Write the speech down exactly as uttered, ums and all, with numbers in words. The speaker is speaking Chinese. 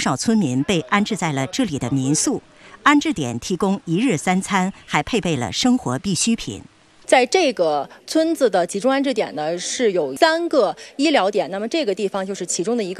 少村民被安置在了这里的民宿。安置点提供一日三餐，还配备了生活必需品。 在这个村子的集中安置点呢，是有三个医疗点，那么这个地方就是其中的一个。